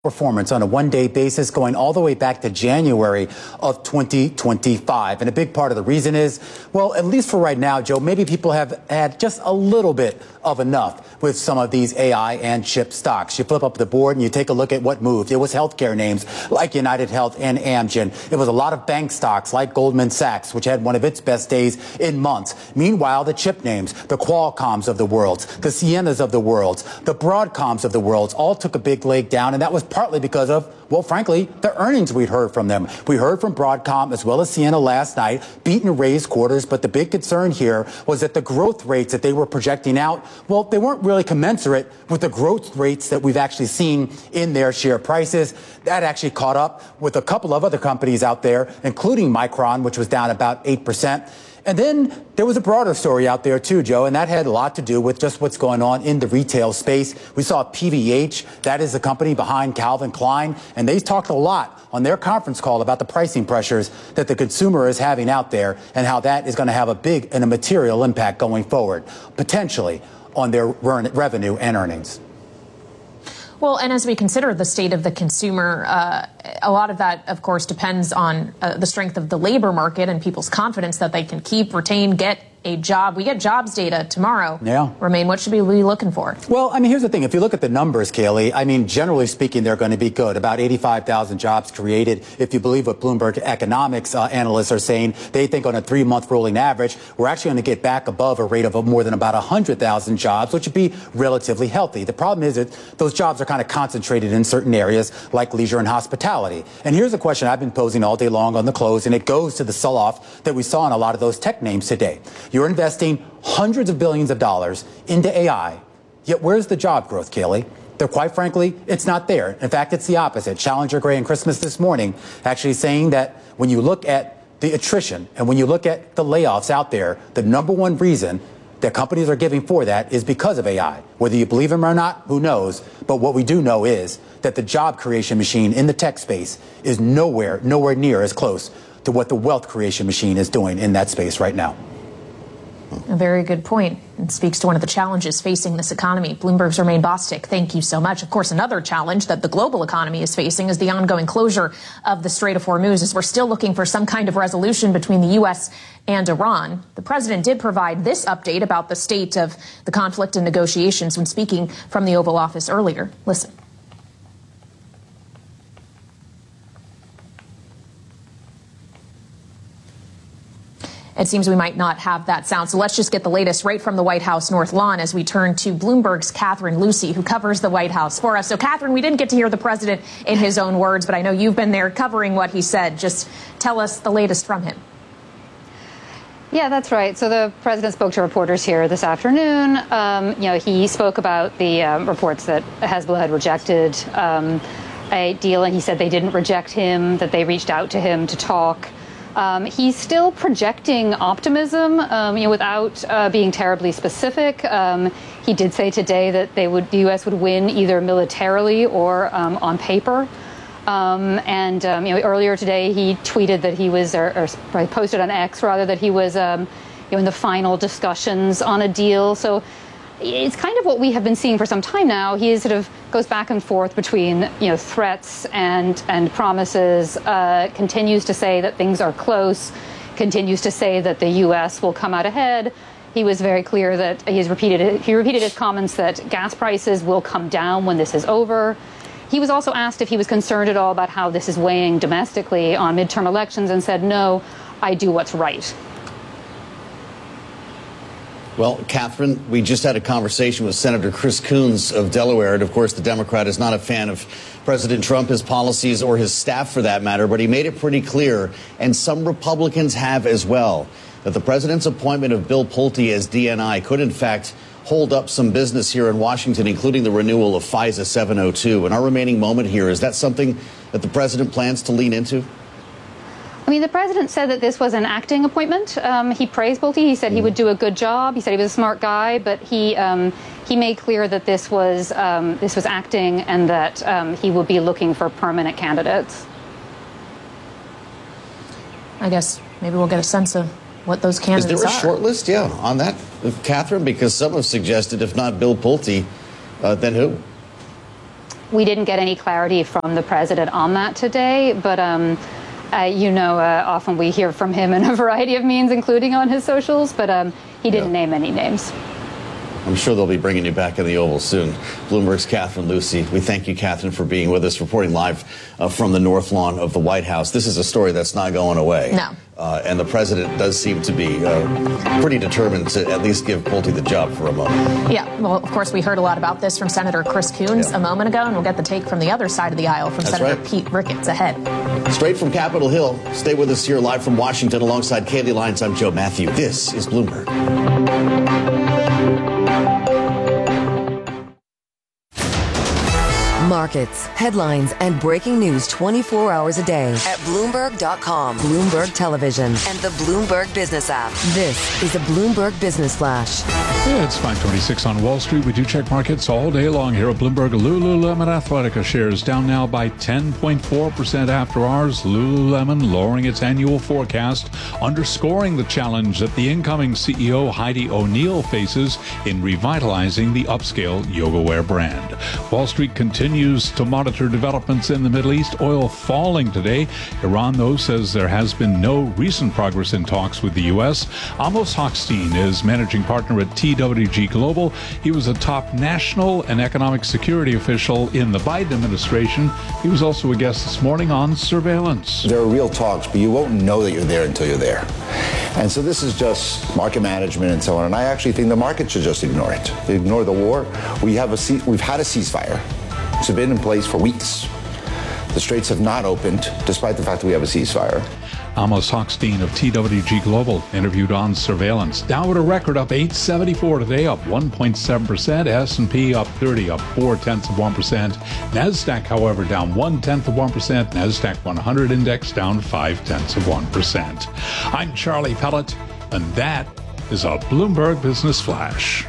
performance on a one-day basis going all the way back to January of 2025. And a big part of the reason is, well, at least for right now, Joe, maybe people have had just a little bit of enough with some of these AI and chip stocks. You flip up the board and you take a look at what moved. It was healthcare names like United Health and Amgen. It was a lot of bank stocks like Goldman Sachs, which had one of its best days in months. Meanwhile, the chip names, the Qualcomms of the world, the Cienas of the world, the Broadcoms of the world, all took a big leg down, and that was partly because of, well, frankly, the earnings we'd heard from them. We heard from Broadcom as well as Ciena last night, beat and raised quarters, but the big concern here was that the growth rates that they were projecting out, well, they weren't really commensurate with the growth rates that we've actually seen in their share prices. That actually caught up with a couple of other companies out there, including Micron, which was down about 8%. And then there was a broader story out there, too, Joe, and that had a lot to do with just what's going on in the retail space. We saw PVH, that is the company behind Calvin Klein, and they talked a lot on their conference call about the pricing pressures that the consumer is having out there and how that is going to have a big and a material impact going forward, potentially on their revenue and earnings. Well, and as we consider the state of the consumer, a lot of that, of course, depends on the strength of the labor market and people's confidence that they can keep, retain, get a job. We get jobs data tomorrow. Yeah. Romaine, what should we be looking for? Well, I mean, here's the thing. If you look at the numbers, Kaylee, I mean, generally speaking, they're going to be good. About 85,000 jobs created. If you believe what Bloomberg economics analysts are saying, they think on a 3-month rolling average, we're actually going to get back above a rate of more than about 100,000 jobs, which would be relatively healthy. The problem is that those jobs are kind of concentrated in certain areas like leisure and hospitality. And here's a question I've been posing all day long on the close, and it goes to the sell-off that we saw in a lot of those tech names today. You're investing hundreds of billions of dollars into AI, yet where's the job growth, Kaylee? Quite frankly, it's not there. In fact, it's the opposite. Challenger Gray and Christmas this morning actually saying that when you look at the attrition and when you look at the layoffs out there, the number one reason that companies are giving for that is because of AI. Whether you believe them or not, who knows? But what we do know is that the job creation machine in the tech space is nowhere near as close to what the wealth creation machine is doing in that space right now. A very good point. It speaks to one of the challenges facing this economy. Bloomberg's Romaine Bostick, thank you so much. Of course, another challenge that the global economy is facing is the ongoing closure of the Strait of Hormuz, as we're still looking for some kind of resolution between the U.S. and Iran. The president did provide this update about the state of the conflict and negotiations when speaking from the Oval Office earlier. Listen. It seems we might not have that sound. So let's just get the latest right from the White House North Lawn as we turn to Bloomberg's Catherine Lucy, who covers the White House for us. So, Catherine, we didn't get to hear the president in his own words, but I know you've been there covering what he said. Just tell us the latest from him. Yeah, that's right. So the president spoke to reporters here this afternoon. He spoke about the reports that Hezbollah had rejected a deal, and he said they didn't reject him, that they reached out to him to talk. He's still projecting optimism, without being terribly specific. He did say today that the U.S. would win either militarily or on paper. Earlier today he tweeted that he was, or posted on X rather, that he was, in the final discussions on a deal. So it's kind of what we have been seeing for some time now. He sort of goes back and forth between, threats and promises, continues to say that things are close, continues to say that the U.S. will come out ahead. He was very clear that he repeated his comments that gas prices will come down when this is over. He was also asked if he was concerned at all about how this is weighing domestically on midterm elections and said, no, I do what's right. Well, Catherine, we just had a conversation with Senator Chris Coons of Delaware. And of course, the Democrat is not a fan of President Trump, his policies, or his staff for that matter. But he made it pretty clear, and some Republicans have as well, that the president's appointment of Bill Pulte as DNI could, in fact, hold up some business here in Washington, including the renewal of FISA 702. In our remaining moment here, is that something that the president plans to lean into? I mean, the president said that this was an acting appointment. He praised Pulte. He said he would do a good job. He said he was a smart guy, but he made clear that this was acting and that he will be looking for permanent candidates. I guess maybe we'll get a sense of what those candidates are. Is there a short list, on that, Catherine? Because some have suggested, if not Bill Pulte, then who? We didn't get any clarity from the president on that today, but often we hear from him in a variety of means, including on his socials, but he didn't name any names. I'm sure they'll be bringing you back in the Oval soon. Bloomberg's Catherine Lucey. We thank you, Catherine, for being with us, reporting live from the North Lawn of the White House. This is a story that's not going away. No. And the president does seem to be pretty determined to at least give Pulte the job for a moment. Yeah, well, of course, we heard a lot about this from Senator Chris Coons a moment ago, and we'll get the take from the other side of the aisle from Senator Pete Ricketts ahead. Straight from Capitol Hill. Stay with us here live from Washington alongside Kaylee Lyons. I'm Joe Matthew. This is Bloomberg. Markets, headlines, and breaking news 24 hours a day at Bloomberg.com, Bloomberg Television, and the Bloomberg Business app. This is a Bloomberg Business Flash. Yeah, it's 5:26 on Wall Street. We do check markets all day long here at Bloomberg. Lululemon Athletica shares down now by 10.4% after hours. Lululemon lowering its annual forecast, underscoring the challenge that the incoming CEO Heidi O'Neill faces in revitalizing the upscale yoga wear brand. Wall Street continues to monitor developments in the Middle East. Oil falling today. Iran, though, says there has been no recent progress in talks with the U.S. Amos Hochstein is managing partner at TWG Global. He was a top national and economic security official in the Biden administration. He was also a guest this morning on Surveillance. There are real talks, but you won't know that you're there until you're there. And so this is just market management and so on. And I actually think the market should just ignore it. Ignore the war. We've had a ceasefire. It's been in place for weeks. The straits have not opened, despite the fact that we have a ceasefire. Amos Hochstein of TWG Global interviewed on Surveillance. Dow at a record up 874 today, up 1.7%. S&P up 30, up 0.4%. NASDAQ, however, down 0.1%. NASDAQ 100 index down 0.5%. I'm Charlie Pellet, and that is a Bloomberg Business Flash.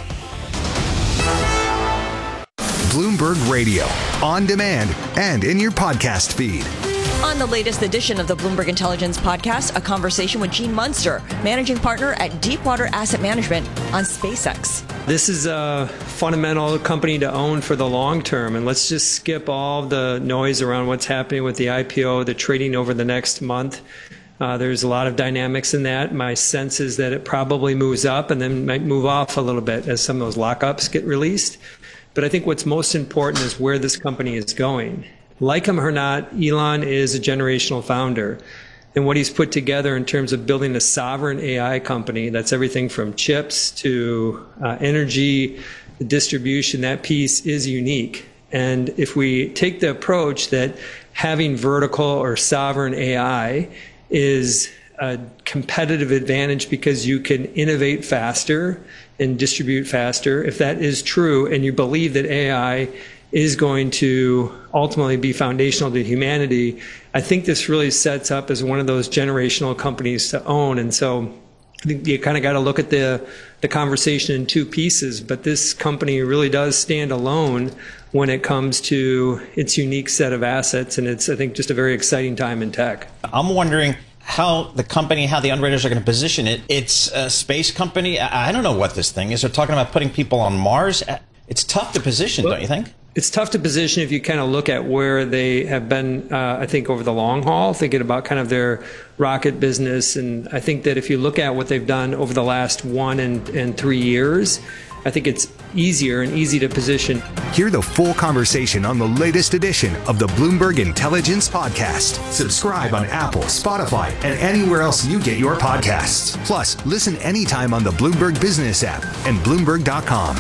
Bloomberg Radio, on demand and in your podcast feed. On the latest edition of the Bloomberg Intelligence Podcast, a conversation with Gene Munster, managing partner at Deepwater Asset Management, on SpaceX. This is a fundamental company to own for the long term, and let's just skip all the noise around what's happening with the IPO, the trading over the next month. There's a lot of dynamics in that. My sense is that it probably moves up and then might move off a little bit as some of those lockups get released. But I think what's most important is where this company is going. Like him or not, Elon is a generational founder. And what he's put together in terms of building a sovereign AI company, that's everything from chips to energy, distribution, that piece is unique. And if we take the approach that having vertical or sovereign AI is a competitive advantage because you can innovate faster and distribute faster, if that is true and you believe that AI is going to ultimately be foundational to humanity, I think this really sets up as one of those generational companies to own. And so I think you kind of got to look at the conversation in two pieces, but this company really does stand alone when it comes to its unique set of assets, and it's, I think, just a very exciting time in tech. I'm wondering how the underwriters are going to position it. It's a space company. I don't know what this thing is. They're talking about putting people on Mars. It's tough to position, don't you think? It's tough to position if you kind of look at where they have been, I think, over the long haul, thinking about kind of their rocket business. And I think that if you look at what they've done over the last 1 and 3 years, I think it's easier and easy to position. Hear the full conversation on the latest edition of the Bloomberg Intelligence Podcast. Subscribe on Apple, Spotify, and anywhere else you get your podcasts. Plus, listen anytime on the Bloomberg Business app and Bloomberg.com.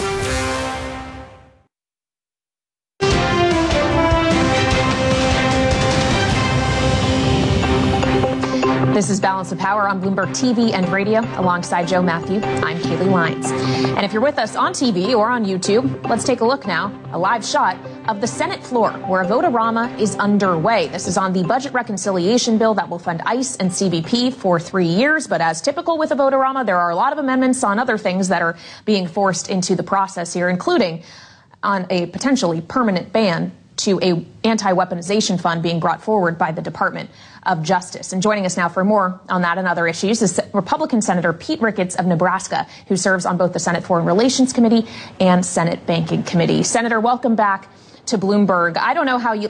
This is Balance of Power on Bloomberg TV and radio. Alongside Joe Matthew, I'm Kaylee Lyons. And if you're with us on TV or on YouTube, let's take a look now, a live shot of the Senate floor where a vote-a-rama is underway. This is on the budget reconciliation bill that will fund ICE and CBP for 3 years. But as typical with a vote-a-rama, there are a lot of amendments on other things that are being forced into the process here, including on a potentially permanent ban to a anti-weaponization fund being brought forward by the Department of Justice. And joining us now for more on that and other issues is Republican Senator Pete Ricketts of Nebraska, who serves on both the Senate Foreign Relations Committee and Senate Banking Committee. Senator, welcome back to Bloomberg. I don't know how you